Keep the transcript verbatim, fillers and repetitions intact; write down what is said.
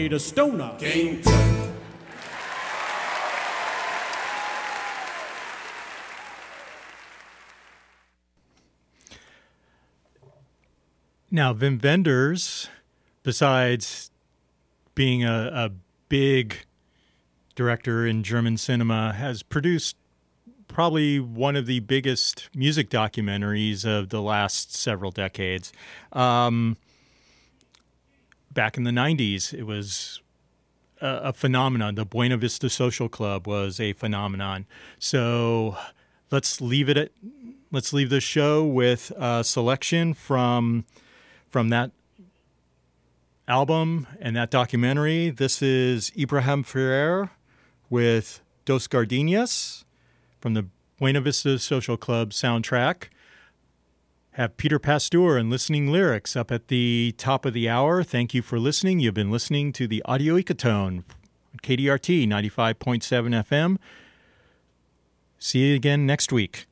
The Stoner Game. Now, Wim Wenders, besides being a, a big director in German cinema, has produced probably one of the biggest music documentaries of the last several decades. Um, back in the nineties, it was a, a phenomenon. The Buena Vista Social Club was a phenomenon. So let's leave it at let's leave the show with a selection from from that album and that documentary. This is Ibrahim Ferrer with Dos Gardenias from the Buena Vista Social Club soundtrack. Have Peter Pasteur and Listening Lyrics up at the top of the hour. Thank you for listening. You've been listening to the Audio Ecotone, K D R T ninety-five point seven F M. See you again next week.